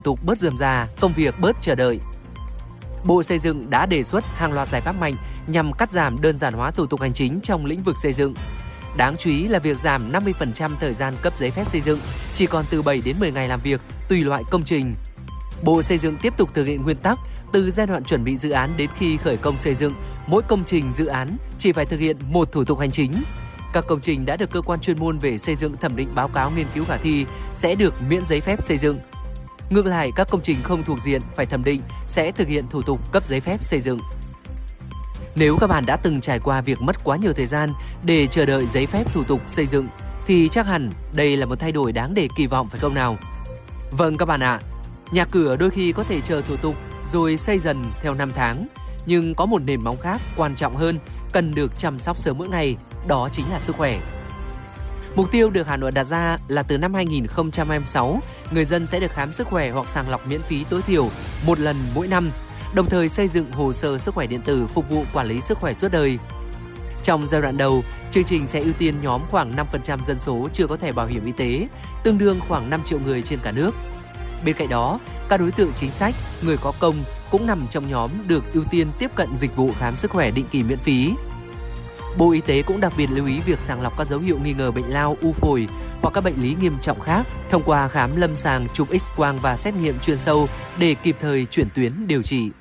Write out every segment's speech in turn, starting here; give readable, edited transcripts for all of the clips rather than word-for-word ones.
tục bớt rườm rà, công việc bớt chờ đợi. Bộ Xây dựng đã đề xuất hàng loạt giải pháp mạnh nhằm cắt giảm đơn giản hóa thủ tục hành chính trong lĩnh vực xây dựng. Đáng chú ý là việc giảm 50% thời gian cấp giấy phép xây dựng, chỉ còn từ 7 đến 10 ngày làm việc tùy loại công trình. Bộ Xây dựng tiếp tục thực hiện nguyên tắc từ giai đoạn chuẩn bị dự án đến khi khởi công xây dựng, mỗi công trình dự án chỉ phải thực hiện một thủ tục hành chính. Các công trình đã được cơ quan chuyên môn về xây dựng thẩm định báo cáo nghiên cứu khả thi sẽ được miễn giấy phép xây dựng. Ngược lại, các công trình không thuộc diện phải thẩm định sẽ thực hiện thủ tục cấp giấy phép xây dựng. Nếu các bạn đã từng trải qua việc mất quá nhiều thời gian để chờ đợi giấy phép thủ tục xây dựng, thì chắc hẳn đây là một thay đổi đáng để kỳ vọng phải không nào? Vâng các bạn ạ, nhà cửa đôi khi có thể chờ thủ tục rồi xây dần theo năm tháng, nhưng có một nền móng khác quan trọng hơn cần được chăm sóc sớm mỗi ngày, đó chính là sức khỏe. Mục tiêu được Hà Nội đặt ra là từ năm 2026, người dân sẽ được khám sức khỏe hoặc sàng lọc miễn phí tối thiểu một lần mỗi năm, đồng thời xây dựng hồ sơ sức khỏe điện tử phục vụ quản lý sức khỏe suốt đời. Trong giai đoạn đầu, chương trình sẽ ưu tiên nhóm khoảng 5% dân số chưa có thẻ bảo hiểm y tế, tương đương khoảng 5 triệu người trên cả nước. Bên cạnh đó, các đối tượng chính sách, người có công cũng nằm trong nhóm được ưu tiên tiếp cận dịch vụ khám sức khỏe định kỳ miễn phí. Bộ Y tế cũng đặc biệt lưu ý việc sàng lọc các dấu hiệu nghi ngờ bệnh lao, u phổi hoặc các bệnh lý nghiêm trọng khác thông qua khám lâm sàng, chụp X-quang và xét nghiệm chuyên sâu để kịp thời chuyển tuyến điều trị.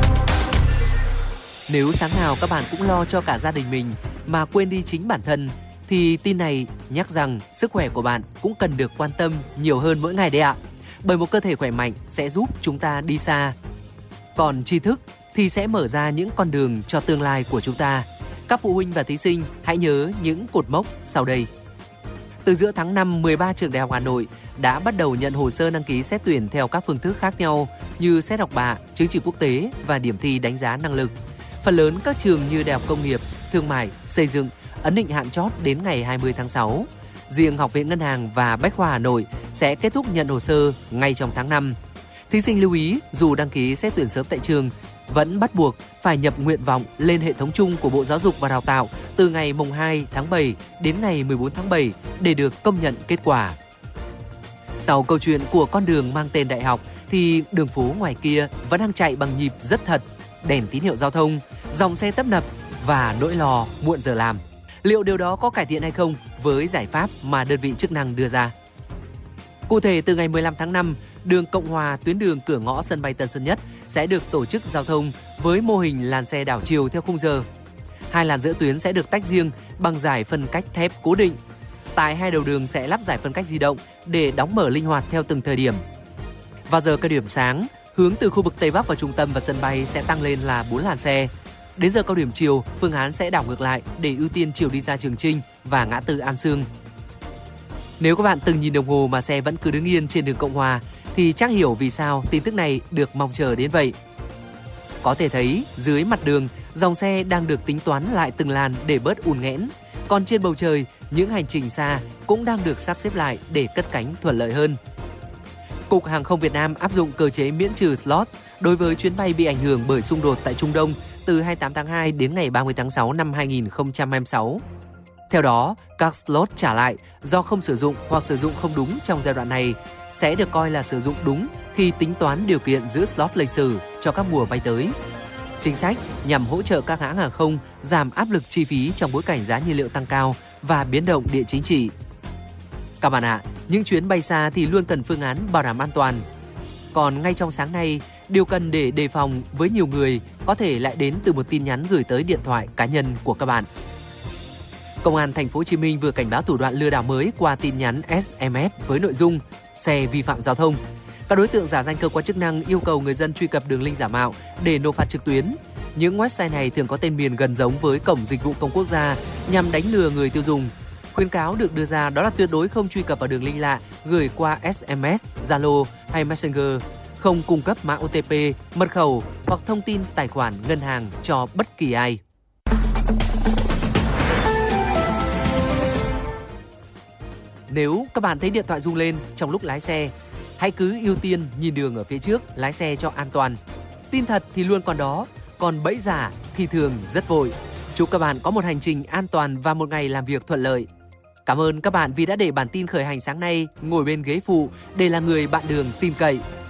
Nếu sáng nào các bạn cũng lo cho cả gia đình mình mà quên đi chính bản thân, thì tin này nhắc rằng sức khỏe của bạn cũng cần được quan tâm nhiều hơn mỗi ngày đấy ạ. Bởi một cơ thể khỏe mạnh sẽ giúp chúng ta đi xa. Còn tri thức thì sẽ mở ra những con đường cho tương lai của chúng ta. Các phụ huynh và thí sinh hãy nhớ những cột mốc sau đây. Từ giữa tháng 5, 13 trường đại học Hà Nội đã bắt đầu nhận hồ sơ đăng ký xét tuyển theo các phương thức khác nhau như xét học bạ, chứng chỉ quốc tế và điểm thi đánh giá năng lực. Phần lớn các trường như Đại học Công nghiệp, Thương mại, Xây dựng ấn định hạn chót đến ngày 20 tháng 6. Riêng Học viện Ngân hàng và Bách khoa Hà Nội sẽ kết thúc nhận hồ sơ ngay trong tháng 5. Thí sinh lưu ý, dù đăng ký xét tuyển sớm tại trường, vẫn bắt buộc phải nhập nguyện vọng lên hệ thống chung của Bộ Giáo dục và Đào tạo từ ngày mùng 2 tháng 7 đến ngày 14 tháng 7 để được công nhận kết quả. Sau câu chuyện của con đường mang tên đại học thì đường phố ngoài kia vẫn đang chạy bằng nhịp rất thật, đèn tín hiệu giao thông, dòng xe tấp nập và nỗi lo muộn giờ làm. Liệu điều đó có cải thiện hay không với giải pháp mà đơn vị chức năng đưa ra? Cụ thể, từ ngày 15 tháng 5, đường Cộng Hòa, tuyến đường cửa ngõ sân bay Tân Sơn Nhất sẽ được tổ chức giao thông với mô hình làn xe đảo chiều theo khung giờ. Hai làn giữa tuyến sẽ được tách riêng bằng dải phân cách thép cố định. Tại hai đầu đường sẽ lắp dải phân cách di động để đóng mở linh hoạt theo từng thời điểm. Vào giờ cao điểm sáng, hướng từ khu vực Tây Bắc vào trung tâm và sân bay sẽ tăng lên là 4 làn xe. Đến giờ cao điểm chiều, phương án sẽ đảo ngược lại để ưu tiên chiều đi ra Trường Chinh và ngã tư An Sương. Nếu các bạn từng nhìn đồng hồ mà xe vẫn cứ đứng yên trên đường Cộng Hòa thì chắc hiểu vì sao tin tức này được mong chờ đến vậy. Có thể thấy dưới mặt đường, dòng xe đang được tính toán lại từng làn để bớt ùn nghẽn. Còn trên bầu trời, những hành trình xa cũng đang được sắp xếp lại để cất cánh thuận lợi hơn. Cục Hàng không Việt Nam áp dụng cơ chế miễn trừ slot đối với chuyến bay bị ảnh hưởng bởi xung đột tại Trung Đông từ 28 tháng 2 đến ngày 30 tháng 6 năm 2026. Theo đó, các slot trả lại do không sử dụng hoặc sử dụng không đúng trong giai đoạn này sẽ được coi là sử dụng đúng khi tính toán điều kiện giữ slot lịch sử cho các mùa bay tới. Chính sách nhằm hỗ trợ các hãng hàng không giảm áp lực chi phí trong bối cảnh giá nhiên liệu tăng cao và biến động địa chính trị. Các bạn ạ, những chuyến bay xa thì luôn cần phương án bảo đảm an toàn. Còn ngay trong sáng nay, điều cần để đề phòng với nhiều người có thể lại đến từ một tin nhắn gửi tới điện thoại cá nhân của các bạn. Công an Thành phố Hồ Chí Minh vừa cảnh báo thủ đoạn lừa đảo mới qua tin nhắn SMS với nội dung xe vi phạm giao thông. Các đối tượng giả danh cơ quan chức năng yêu cầu người dân truy cập đường link giả mạo để nộp phạt trực tuyến. Những website này thường có tên miền gần giống với Cổng Dịch vụ Công Quốc gia nhằm đánh lừa người tiêu dùng. Khuyến cáo được đưa ra đó là tuyệt đối không truy cập vào đường link lạ gửi qua SMS, Zalo hay Messenger, không cung cấp mã OTP, mật khẩu hoặc thông tin tài khoản ngân hàng cho bất kỳ ai. Nếu các bạn thấy điện thoại rung lên trong lúc lái xe, hãy cứ ưu tiên nhìn đường ở phía trước, lái xe cho an toàn. Tin thật thì luôn còn đó, còn bẫy giả thì thường rất vội. Chúc các bạn có một hành trình an toàn và một ngày làm việc thuận lợi. Cảm ơn các bạn vì đã để bản tin khởi hành sáng nay ngồi bên ghế phụ để là người bạn đường tin cậy.